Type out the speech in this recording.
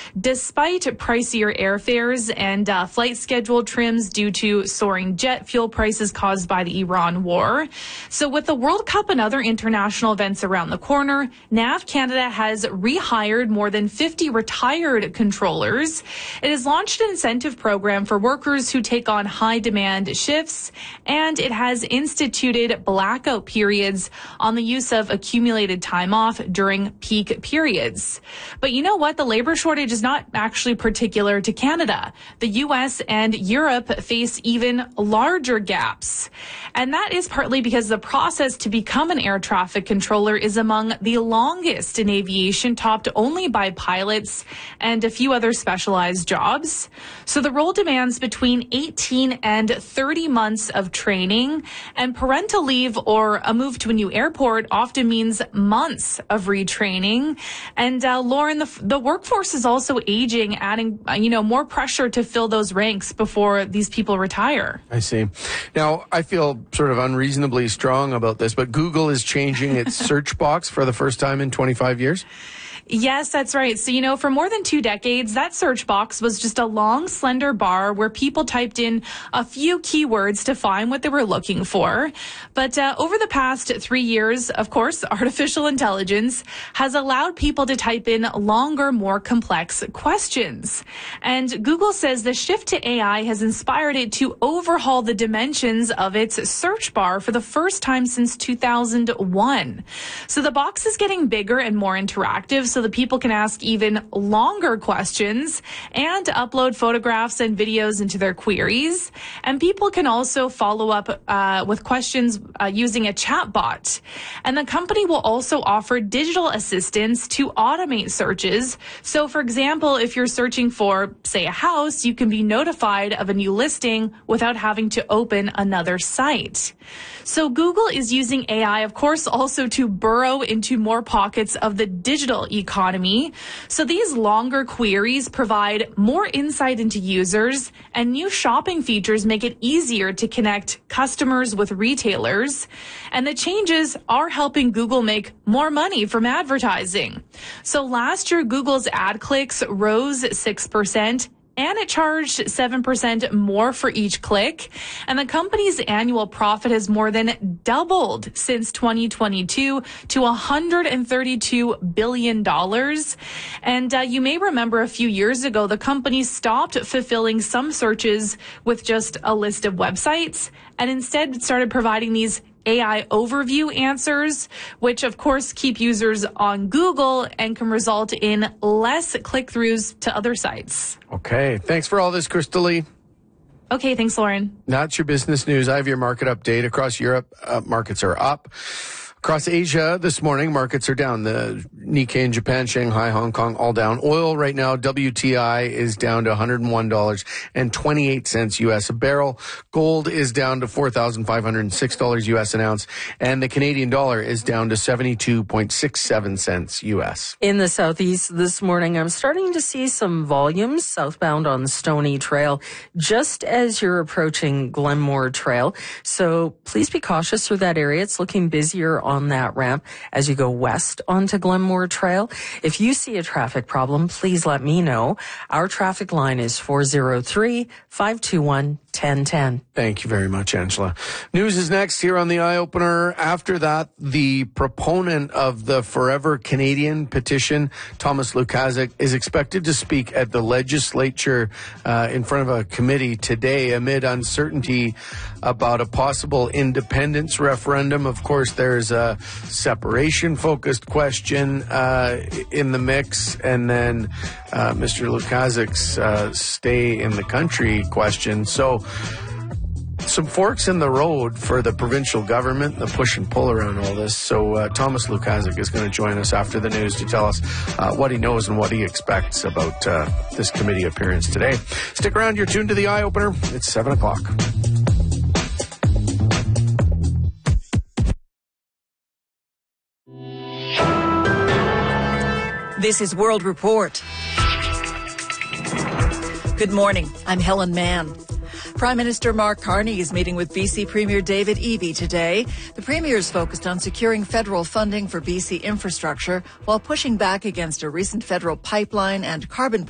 despite pricier airfares and flight schedule trims due to soaring jet fuel prices caused by the Iran war. So with the World Cup and other international events around the corner, NAV Canada has rehired more than 50 retired controllers. It has launched an incentive program for workers who take on high demand shifts, and it has instituted blackout periods on the use of accumulated time off during peak periods. But you know what? The labor shortage is not actually particular to Canada. The U.S. and Europe face even larger gaps. And that is partly because the process to become an air traffic controller is among the longest in aviation, topped only by pilots and a few other specialized jobs. So the role demands between 18 and 30 months of training, and parental leave or a move to a new airport often means months of retraining. And Lauren, the workforce is also aging, adding more pressure to fill those ranks before these people retire. I see. Now, I feel sort of unreasonably strong about this, but Google is changing its search box for the first time in 25 years. Yes, that's right. So, for more than 2 decades, that search box was just a long, slender bar where people typed in a few keywords to find what they were looking for. But over the past 3 years, of course, artificial intelligence has allowed people to type in longer, more complex questions. And Google says the shift to AI has inspired it to overhaul the dimensions of its search bar for the first time since 2001. So the box is getting bigger and more interactive, so that people can ask even longer questions and upload photographs and videos into their queries. And people can also follow up with questions using a chat bot. And the company will also offer digital assistants to automate searches. So, for example, if you're searching for, say, a house, you can be notified of a new listing without having to open another site. So Google is using AI, of course, also to burrow into more pockets of the digital economy. So these longer queries provide more insight into users, and new shopping features make it easier to connect customers with retailers. And the changes are helping Google make more money from advertising. So last year, Google's ad clicks rose 6%. And it charged 7% more for each click. And the company's annual profit has more than doubled since 2022 to $132 billion. And you may remember a few years ago, the company stopped fulfilling some searches with just a list of websites and instead started providing these AI overview answers, which of course keep users on Google and can result in less click-throughs to other sites. Okay. Thanks for all this, Crystal Lee. Okay. Thanks, Lauren. That's your business news. I have your market update. Across Europe, markets are up. Across Asia this morning, markets are down. The Nikkei in Japan, Shanghai, Hong Kong, all down. Oil right now, WTI is down to $101.28 U.S. a barrel. Gold is down to $4,506 U.S. an ounce. And the Canadian dollar is down to 72.67 cents U.S. In the southeast this morning, I'm starting to see some volumes southbound on Stony Trail just as you're approaching Glenmore Trail. So please be cautious through that area. It's looking busier on that ramp as you go west onto Glenmore Trail. If you see a traffic problem, please let me know. Our traffic line is 403-521-1010. Thank you very much, Angela. News is next here on the Eye Opener. After that, the proponent of the Forever Canadian petition, Thomas Lukaszuk, is expected to speak at the legislature in front of a committee today amid uncertainty about a possible independence referendum. Of course, there's a separation-focused question in the mix, and then Mr. Lukaszuk's stay in the country question. So some forks in the road for the provincial government, the push and pull around all this. So Thomas Lukaszuk is going to join us after the news to tell us what he knows and what he expects about this committee appearance today. Stick around. You're tuned to the Eye Opener. It's 7 o'clock. This is World Report. Good morning. I'm Helen Mann. Prime Minister Mark Carney is meeting with BC Premier David Eby today. The Premier is focused on securing federal funding for BC infrastructure while pushing back against a recent federal pipeline and carbon